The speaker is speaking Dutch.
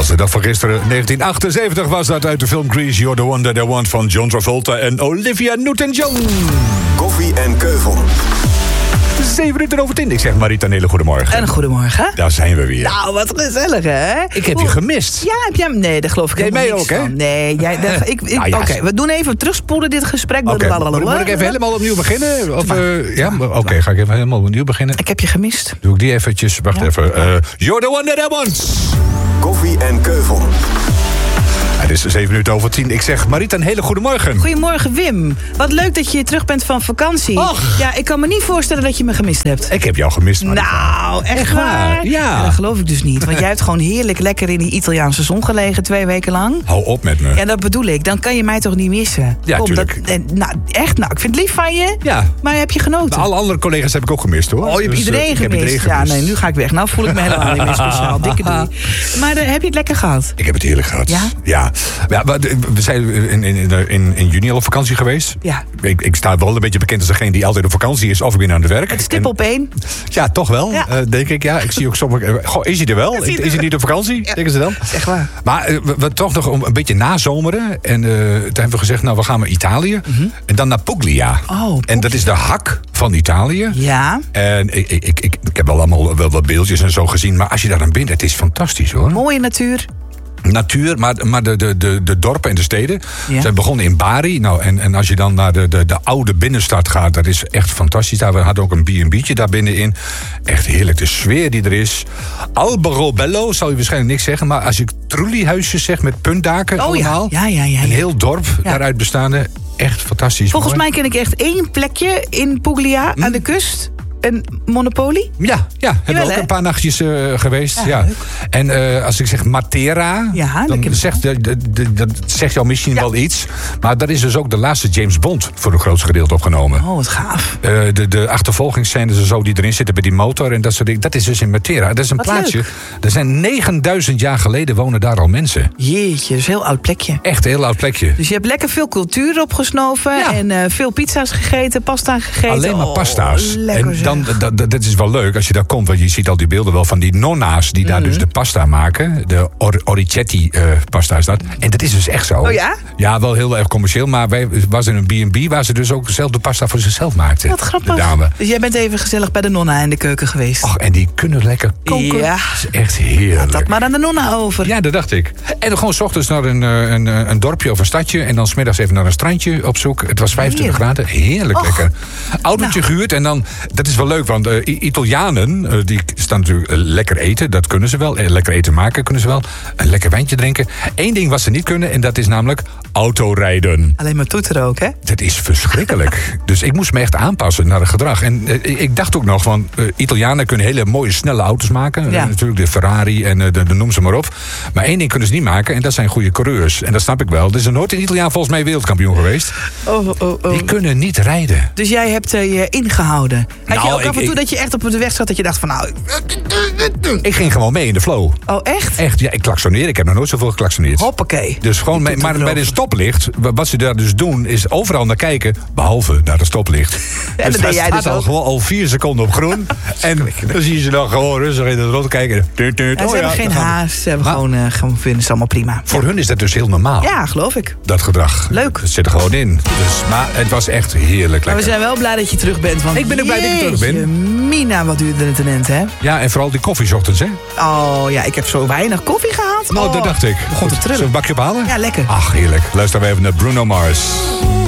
de dag van gisteren, 1978 was dat uit de film Grease, You're the One That I Want van John Travolta en Olivia Newton-John. Koffie en Keuvel. 7:07. Ik zeg Marita, een hele goedemorgen. En goedemorgen. Daar zijn we weer. Nou, wat gezellig, hè? Ik heb je gemist. Ja, heb jij... Nee, dat geloof ik Jij helemaal mij niks ook, hè? van. Nee, jij... Oké, we doen even terugspoelen dit gesprek. Oké, moet ik even helemaal opnieuw beginnen? Of, Oké, ga ik even helemaal opnieuw beginnen. Ik heb je gemist. Doe ik die eventjes. Wacht even. You're the one that I want. Koffie en Keuvel. Het is 7:07. Ik zeg Marita, een hele goede morgen. Goedemorgen, Wim. Wat leuk dat je terug bent van vakantie. Och. Ja, ik kan me niet voorstellen dat je me gemist hebt. Ik heb jou gemist, Marita. Nou, echt waar? Ja. Dat geloof ik dus niet. Want jij hebt gewoon heerlijk lekker in die Italiaanse zon gelegen 2 weken lang. Hou op met me. Ja, dat bedoel ik. Dan kan je mij toch niet missen? Ja, tuurlijk. Echt, ik vind het lief van je. Ja. Maar heb je genoten? Alle andere collega's heb ik ook gemist, hoor. Oh, je hebt Dus, iedereen ik heb gemist. iedereen Ja, gemist. nee, nu ga ik weg. Nou voel ik me helemaal niet meer speciaal. Dikke doei. Maar heb je het lekker gehad? Ik heb het heerlijk gehad. Ja? Ja. We zijn in juni al op vakantie geweest. Ja. Ik sta wel een beetje bekend als degene die altijd op vakantie is of ik ben aan het werk. Het stip op 1. Ja, toch wel, Ja. denk ik. Ja, ik zie ook sommige... Goh, is hij er wel? Is hij niet op vakantie? Ja. Denken ze dan? Echt waar. Maar we toch nog een beetje nazomeren. En toen hebben we gezegd, nou, we gaan naar Italië. En dan naar Puglia. Oh, en dat is de hak van Italië. Ja. En ik heb wel allemaal wel wat beeldjes en zo gezien. Maar als je daar dan bent, het is fantastisch, hoor. Mooie natuur. Natuur, maar de dorpen en de steden zijn begonnen in Bari. Nou, en als je dan naar de oude binnenstad gaat, dat is echt fantastisch. Daar hadden ook een B&B'tje daar binnenin. Echt heerlijk, de sfeer die er is. Alberobello zal je waarschijnlijk niks zeggen, maar als je trullihuisjes zegt met puntdaken allemaal. Ja. Een heel dorp daaruit bestaande. Echt fantastisch. Volgens mooi. mij ken ik echt 1 plekje in Puglia aan de kust. Een Monopoly? Ja, hebben we ook hè? een paar nachtjes geweest. Ja, Ja. En als ik zeg Matera, Ja, dat dan dat zegt jou misschien wel iets. Maar dat is dus ook de laatste James Bond voor een grootste gedeelte opgenomen. Oh, wat gaaf. De achtervolgingsscènes en zo die erin zitten bij die motor en dat soort dingen. Dat is dus in Matera. Dat is een Wat plaatsje. leuk. Er zijn 9000 jaar geleden wonen daar al mensen. Jeetje, dus een heel oud plekje. Echt een heel oud plekje. Dus je hebt lekker veel cultuur opgesnoven. Ja. En veel pizza's gegeten, pasta gegeten. Alleen maar pasta's. Lekker En zeg. dan, dat is wel leuk als je daar komt. Want je ziet al die beelden wel van die nonna's die daar dus de pasta maken. De Oricetti pasta is dat. En dat is dus echt zo. Oh ja? Ja, wel heel erg commercieel. Maar wij was in een B&B waar ze dus ook zelf de pasta voor zichzelf maakten. Wat grappig. De dame. Dus jij bent even gezellig bij de nonna in de keuken geweest. Och, en die kunnen lekker koken. Ja. Dat is echt heerlijk. Dat maar aan de nonna over. Ja, dat dacht ik. En dan gewoon 's ochtends naar een dorpje of een stadje. En dan 's middags even naar een strandje op zoek. Het was 25 graden. Heerlijk lekker. Autootje gehuurd. En dan, dat is wel leuk, want Italianen, die staan natuurlijk lekker eten. Dat kunnen ze wel. Lekker eten maken kunnen ze wel. Een lekker wijntje drinken. Eén ding wat ze niet kunnen, en dat is namelijk autorijden. Alleen maar toeter ook, hè? Dat is verschrikkelijk. Dus ik moest me echt aanpassen naar het gedrag. En ik dacht ook nog, van Italianen kunnen hele mooie, snelle auto's maken. Ja. Natuurlijk de Ferrari en noem ze maar op. Maar één ding kunnen ze niet maken, en dat zijn goede coureurs. En dat snap ik wel. Er is er nooit een Italiaan volgens mij wereldkampioen geweest. Oh. Die kunnen niet rijden. Dus jij hebt je ingehouden. Had je Nou, ook af en toe dat je echt op de weg zat dat je dacht van nou... Ik ging gewoon mee in de flow. Oh, echt? Echt, ja, ik klaksoneer. Ik heb nog nooit zoveel geklaksoneerd. Hoppakee. Dus gewoon, Je doet maar het bij de erover. stoplicht, wat ze daar dus doen, is overal naar kijken, behalve naar de stoplicht. dat dus deed daar jij staat dus al ook. gewoon al 4 seconden op groen. En dan zie je ze dan gewoon rustig in het rond kijken. Ja, ze hebben geen haast. Ze hebben gewoon vinden ze allemaal prima. Voor hun is dat dus heel normaal, Ja, geloof ik. dat gedrag. Leuk. Dat zit er gewoon in. Dus, maar het was echt heerlijk Maar we lekker. zijn wel blij dat je terug bent. Want Ik ben ook blij dat ik terug ben. jeetje, Mina, wat duurde het een end, hè? Ja, en vooral die koffie 's ochtends, hè? Oh ja, ik heb zo weinig koffie gehad. Nou, dat dacht ik. Begon te Zullen we trillen. een bakje ophalen? Ja, lekker. Ach, heerlijk. Luister we even naar Bruno Mars.